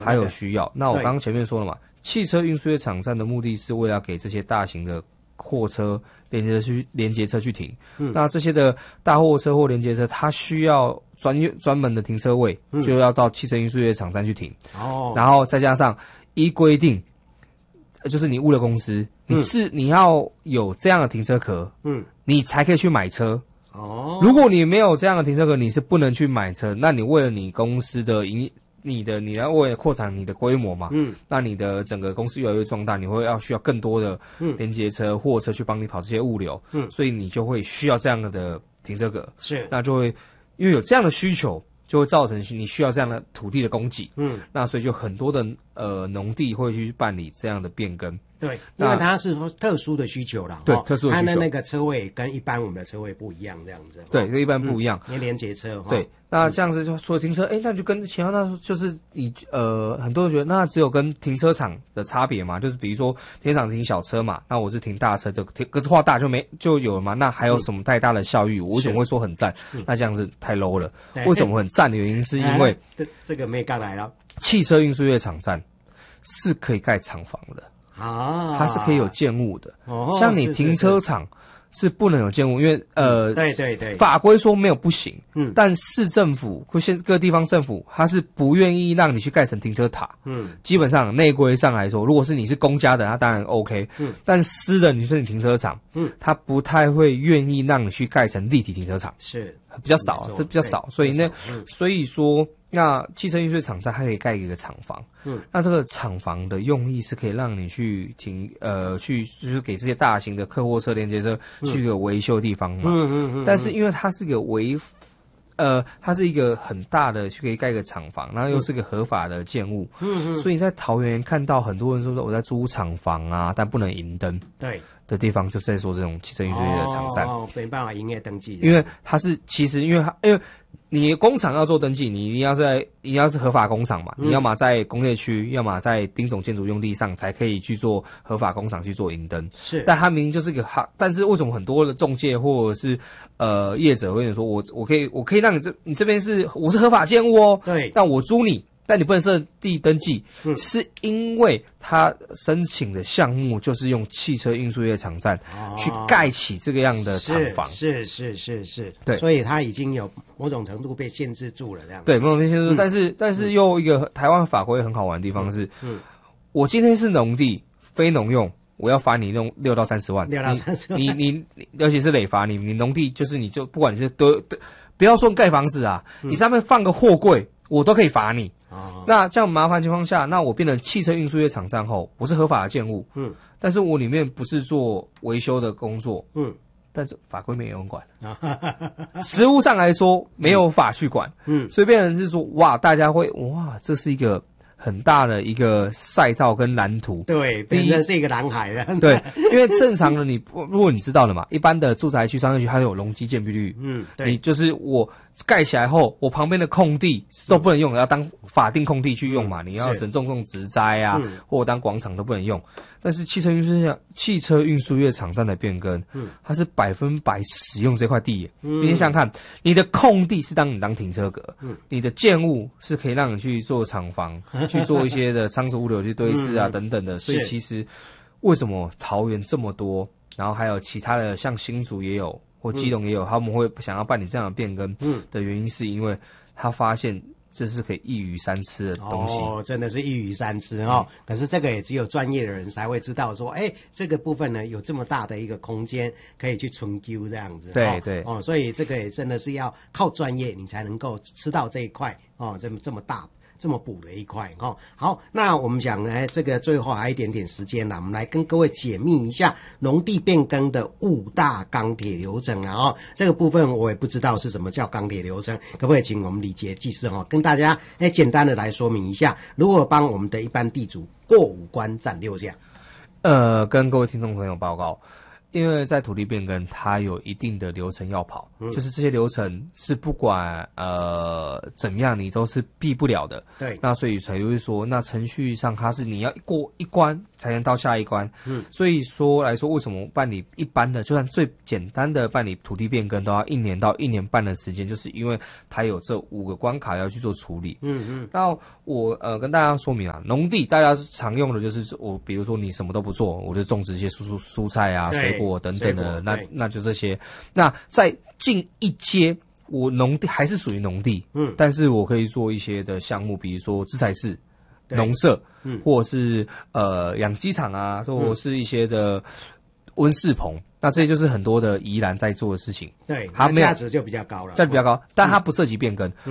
还有需要。那我刚刚前面说了嘛，汽车运输业场站的目的是为了给这些大型的货车连接车去停。那这些的大货车或连接车，它需要专门的停车位，就要到汽车运输业场站去停。然后再加上依规定，就是你物流公司，你要有这样的停车壳，你才可以去买车。如果你没有这样的停车格，你是不能去买车。那你为了你公司的你要为了扩展你的规模嘛，那你的整个公司越来越壮大，你需要更多的连接车、货车去帮你跑这些物流，所以你就会需要这样的停车格。 是， 那就会因为有这样的需求，就会造成你需要这样的土地的供给。那所以就很多的农地会去办理这样的变更。 对，因为它是特殊的需求啦， 对，特殊的需求， 它的那个车位跟一般我们的车位不一样，这样子。 对，跟一般不一样。 连接车。 对，那这样子就除了停车，那就跟其他那就是你很多人觉得那只有跟停车场的差别嘛，就是比如说停车场停小车嘛，那我是停大车，就格子化大就有了嘛。那还有什么太大的效益？我为什么会说很赞？那这样子太 low 了。为什么很赞的原因是因为这个没刚来了， 汽车运输业场站是可以盖厂房的。它是可以有建物的。像你停车场是不能有建物，因为对， 法规说没有不行，但市政府或各地方政府，它是不愿意让你去盖成停车塔。基本上内规上来说，如果是你是公家的，它当然 OK。但私人你说你停车场，它不太会愿意让你去盖成立体停车场， 是比较少，是比较少。所以说。那汽车运输场站它可以盖一个厂房，那这个厂房的用意是可以让你去就是给这些大型的客货车连接车去一个维修的地方嘛。但是因为它是个它是一个很大的，去可以盖一个厂房，然后又是个合法的建物，所以你在桃园看到很多人说我在租厂房啊，但不能营登，对的地方，就是在说这种汽车运输业的场站， 没办法营业登记， 因为它是其实因为你工厂要做登记，你一定要是合法工厂嘛，你要么在工业区，要么在丁总建筑用地上才可以去做合法工厂去做营登。是，但它明明就是但是为什么很多的中介或者是业者会说我可以让你这边我是合法建物哦，对，但我租你。但你不能设地登记，是因为他申请的项目就是用汽车运输业场站去盖起这个样的厂房， 是，对，所以他已经有某种程度被限制住了，这样对， 某种限制住，但是又一个台湾法规很好玩的地方是，我今天是农地非农用，我要罚你用6到30万，6到30万，你尤其是累罚你农地就是你就不管你是不要说盖房子啊，你上面放个货柜，我都可以罚你。那这样麻烦情况下，那我变成汽车运输业场站后，我是合法的建物，但是我里面不是做维修的工作，但是法规没有人管，实务上来说没有法去管，所以变成是说，哇，大家会这是一个很大的一个赛道跟蓝图， 对，变成是一个蓝海了。 对，因为正常的如果你知道了嘛，一般的住宅区、商业区它有容积建蔽率，对，你就是我盖起来后，我旁边的空地都不能用，要当法定空地去用嘛，你要种植栽啊，或当广场都不能用。但是汽车运输业场站的变更，它是100%使用这块地耶。你想想看，你的空地是你当停车格，你的建物是可以让你去做厂房，去做一些的仓储物流去堆置啊等等的。所以其实为什么桃园这么多，然后还有其他的像新竹也有或基隆也有，他们会想要办理这样的变更的原因，是因为他发现这是可以一鱼三吃的东西真的是一鱼三吃可是这个也只有专业的人才会知道说，这个部分呢有这么大的一个空间可以去存究这样子。 对所以这个也真的是要靠专业，你才能够吃到这一块这么大。这么补的一块好，那我们讲这个最后还有一点点时间了，我们来跟各位解密一下农地变更的5大钢铁流程这个部分我也不知道是什么叫钢铁流程，可不可以请我们李杰技师跟大家简单的来说明一下，如何帮我们的一般地主过5关斩6将？ 跟各位听众朋友报告， 因为在土地变更，它有一定的流程要跑，就是这些流程是不管怎么样，你都是避不了的。 对， 那所以才会说，那程序上它是你要过一关才能到下一关。所以说来说，为什么办理一般的，就算最简单的办理土地变更，都要1年到1年半的时间，就是因为它有这5个关卡要去做处理。那我跟大家说明啊，农地大家常用的就是比如说你什么都不做，我就种植一些蔬菜啊、水果等等的，那就这些。那再进一阶，我农地还是属于农地，但是我可以做一些的项目，比如说制菜室、农舍，或者是养鸡场啊，或者是一些的温室棚。那这些就是很多的宜兰在做的事情， 对，它价值就比较高了， 价值比较高，但它不涉及变更。